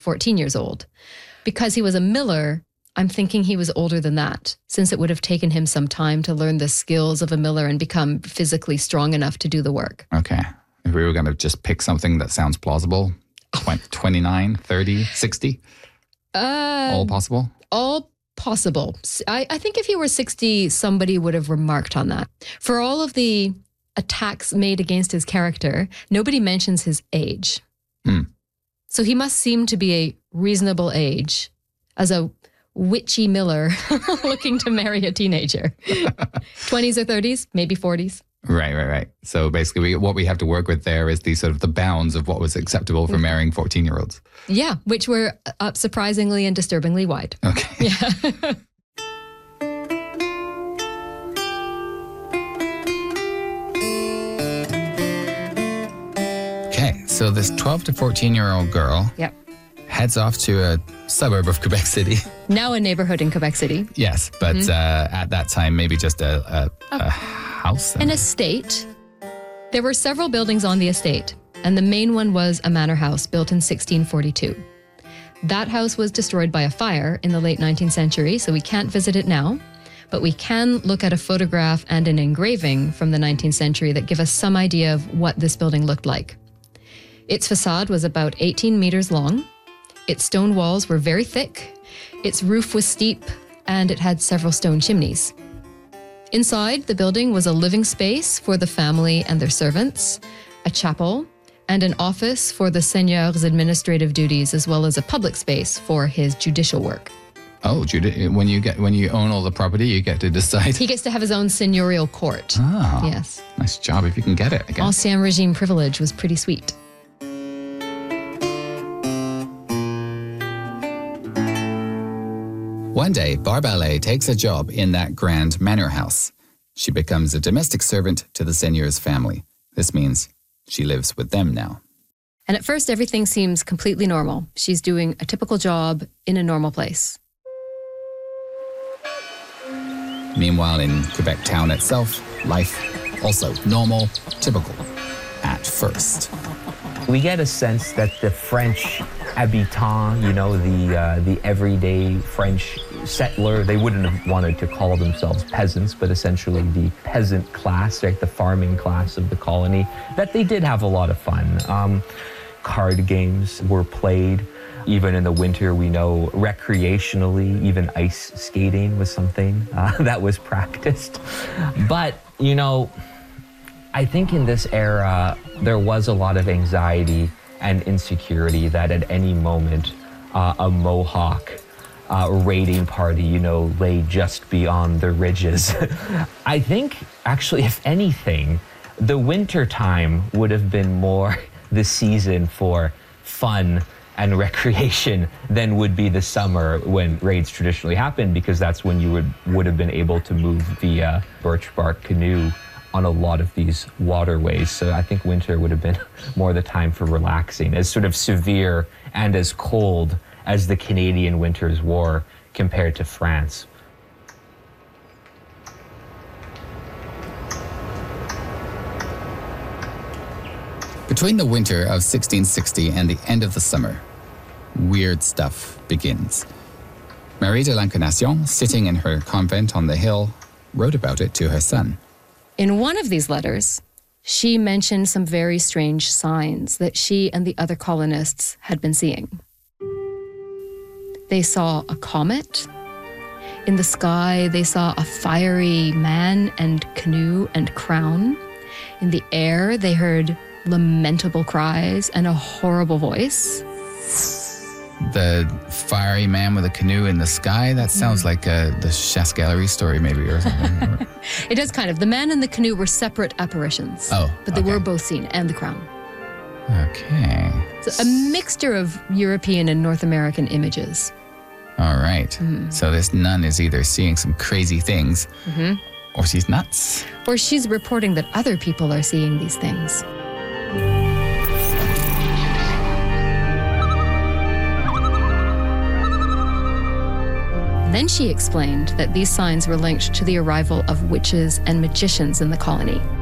14 years old. Because he was a miller, I'm thinking he was older than that, since it would have taken him some time to learn the skills of a miller and become physically strong enough to do the work. Okay. If we were going to just pick something that sounds plausible, 29, 30, 60? All possible? All possible. I think if he were 60, somebody would have remarked on that. For all of the attacks made against his character, nobody mentions his age. So he must seem to be a reasonable age as a witchy miller looking to marry a teenager. 20s or 30s, maybe 40s. Right. So basically what we have to work with there is the sort of the bounds of what was acceptable for marrying 14-year-olds. Yeah, which were surprisingly and disturbingly wide. Okay. Yeah. Okay, so this 12 to 14-year-old girl heads off to a suburb of Quebec City. Now a neighborhood in Quebec City. Yes, but at that time, maybe just a house. An estate. There were several buildings on the estate, and the main one was a manor house built in 1642. That house was destroyed by a fire in the late 19th century, so we can't visit it now, but we can look at a photograph and an engraving from the 19th century that give us some idea of what this building looked like. Its facade was about 18 meters long. Its stone walls were very thick, its roof was steep, and it had several stone chimneys. Inside, the building was a living space for the family and their servants, a chapel, and an office for the seigneur's administrative duties, as well as a public space for his judicial work. Oh, when you own all the property, you get to decide. He gets to have his own seigneurial court. Ah, yes. Nice job if you can get it, I guess. Ancien Regime privilege was pretty sweet. One day, Barbalet takes a job in that grand manor house. She becomes a domestic servant to the seigneur's family. This means she lives with them now. And at first, everything seems completely normal. She's doing a typical job in a normal place. Meanwhile, in Quebec town itself, life also normal, typical, at first. We get a sense that the French habitant, the everyday French settler, they wouldn't have wanted to call themselves peasants, but essentially the peasant class, right, the farming class of the colony, that they did have a lot of fun. Card games were played. Even in the winter, we know recreationally, even ice skating was something that was practiced. But, I think in this era, there was a lot of anxiety and insecurity that at any moment a Mohawk raiding party, lay just beyond the ridges. I think, actually, if anything, the winter time would have been more the season for fun and recreation than would be the summer when raids traditionally happened, because that's when you would have been able to move via birch bark canoe on a lot of these waterways. So I think winter would have been more the time for relaxing, as sort of severe and as cold as the Canadian winters were compared to France. Between the winter of 1660 and the end of the summer, weird stuff begins. Marie de l'Incarnation, sitting in her convent on the hill, wrote about it to her son. In one of these letters, she mentioned some very strange signs that she and the other colonists had been seeing. They saw a comet. In the sky, they saw a fiery man and canoe and crown. In the air, they heard lamentable cries and a horrible voice. The fiery man with a canoe in the sky? That sounds like the Chasse Gallery story, maybe, or something. It does kind of. The man and the canoe were separate apparitions. Oh, but they were both seen, and the crown. Okay. So a mixture of European and North American images. All right. So this nun is either seeing some crazy things, or she's nuts. Or she's reporting that other people are seeing these things. Then she explained that these signs were linked to the arrival of witches and magicians in the colony.